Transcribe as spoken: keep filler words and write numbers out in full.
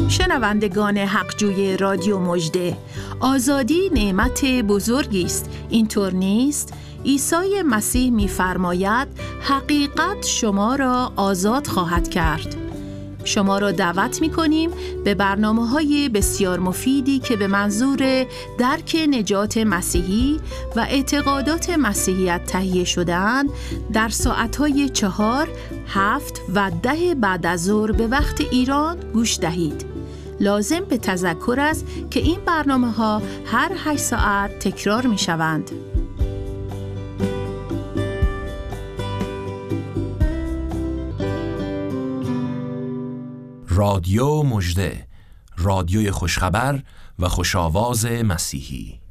شنوندگان حقجوی رادیو مژده، آزادی نعمت بزرگی است. اینطور نیست؟ عیسی مسیح می‌فرماید حقیقت شما را آزاد خواهد کرد. شما را دعوت می‌کنیم به برنامه‌های بسیار مفیدی که به منظور درک نجات مسیحی و اعتقادات مسیحیت تهیه شده‌اند در ساعت‌های چهار، هفت و ده بعد از ظهر به وقت ایران گوش دهید. لازم به تذکر است که این برنامه‌ها هر هشت ساعت تکرار می‌شوند. رادیو مژده، رادیوی خوشخبر و خوشاواز مسیحی.